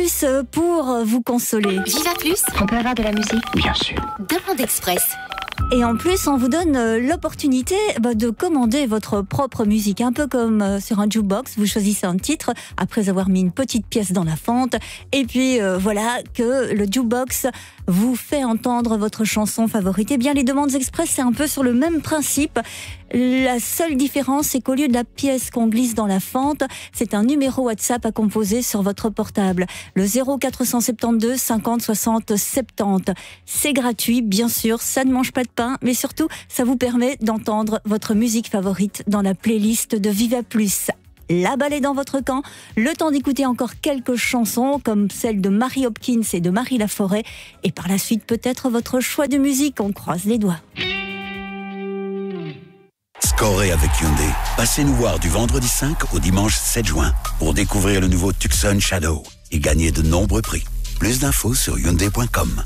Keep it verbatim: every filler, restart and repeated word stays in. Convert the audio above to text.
Pour vous consoler. Viva Plus, On peut avoir de la musique? Bien sûr. Demande Express. Et en plus, on vous donne euh, l'opportunité bah, de commander votre propre musique. Un peu comme euh, sur un jukebox, vous choisissez un titre après avoir mis une petite pièce dans la fente. Et puis euh, voilà que le jukebox vous fait entendre votre chanson favorite. Eh bien, les demandes express, c'est un peu sur le même principe. La seule différence, c'est qu'au lieu de la pièce qu'on glisse dans la fente, c'est un numéro WhatsApp à composer sur votre portable. Le zéro quatre cent soixante-douze cinquante soixante soixante-dix. C'est gratuit, bien sûr, ça ne mange pas de pain, mais surtout, ça vous permet d'entendre votre musique favorite dans la playlist de Viva Plus. La balle est dans votre camp, le temps d'écouter encore quelques chansons comme celle de Mary Hopkins et de Marie Laforêt, et par la suite peut-être votre choix de musique, on croise les doigts. Scorez avec Hyundai. Passez nous voir du vendredi cinq au dimanche sept juin pour découvrir le nouveau Tucson Shadow et gagner de nombreux prix. Plus d'infos sur hyundai point com.